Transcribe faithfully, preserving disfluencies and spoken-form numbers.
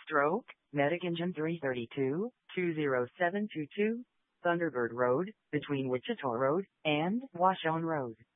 Stroke, Medic Engine three thirty-two, two zero seven two two, Thunderbird Road, between Wichita Road and Washone Road.